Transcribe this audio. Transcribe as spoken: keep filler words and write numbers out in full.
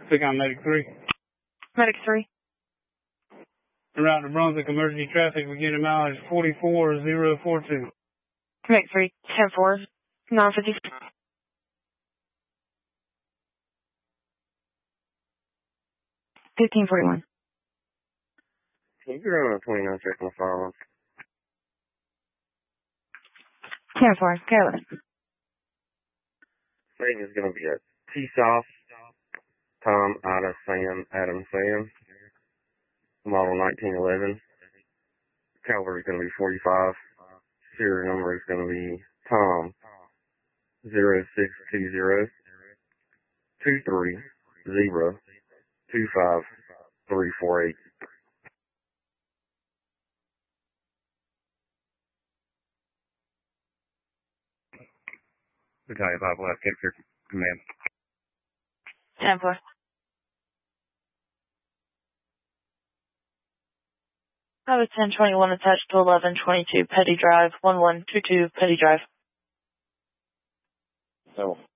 Pick on Medic three. Medic three. En route to Brunswick, emergency traffic, beginning mileage forty-four zero four two. Medic three, ten four, nine fifty. fifteen forty-one. Can you go on a twenty-nine check my phone? ten four, Carolyn. Name is going to be a T-Soft, Tom, Ida, Sam, Adam, Sam, model nineteen eleven. Caliber is going to be forty-five. Serial number is going to be Tom, zero six two zero, two three zero, two five three four eight. Battalion five left, capture command. ten four. I was ten twenty-one attached to eleven twenty-two Petty Drive, one one two two Petty Drive. So.